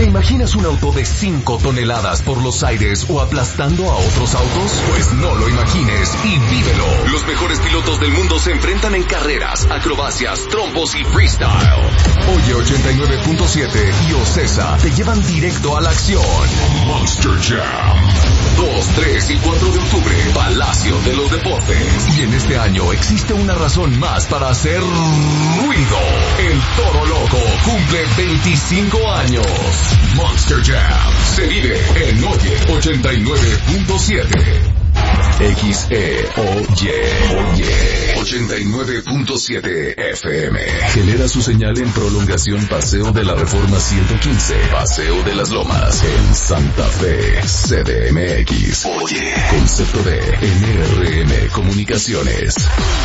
¿Te imaginas un auto de 5 toneladas por los aires o aplastando a otros autos? Pues no lo imagines y vívelo. Los mejores pilotos del mundo se enfrentan en carreras, acrobacias, trompos y freestyle. Oye 89.7 y Ocesa te llevan directo a la acción. Monster Jam. 2, 3 y 4 de octubre, Palacio de los Deportes. Y en este año existe una razón más para hacer ruido. El Toro Loco cumple 25 años. Monster Jam se vive en Oye 89.7. Oye 89.7 FM. Genera su señal en prolongación Paseo de la Reforma 115, Paseo de las Lomas, en Santa Fe, CDMX. Oye, concepto de NRM Comunicaciones.